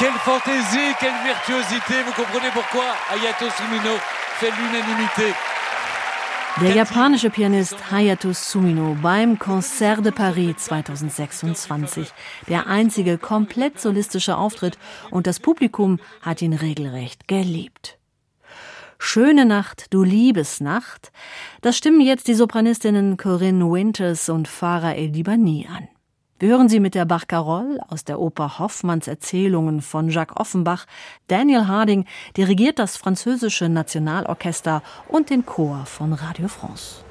Quelle fantaisie, quelle virtuosité. Vous comprenez pourquoi Hayato Sumino fait l'unanimité. Der japanische Pianist Hayato Sumino beim Concert de Paris 2026. Der einzige komplett solistische Auftritt und das Publikum hat ihn regelrecht geliebt. Schöne Nacht, du Liebesnacht, das stimmen jetzt die Sopranistinnen Corinne Winters und Farah El-Dibani an. Wir hören sie mit der Barcarolle aus der Oper Hoffmanns Erzählungen von Jacques Offenbach. Daniel Harding dirigiert das französische Nationalorchester und den Chor von Radio France.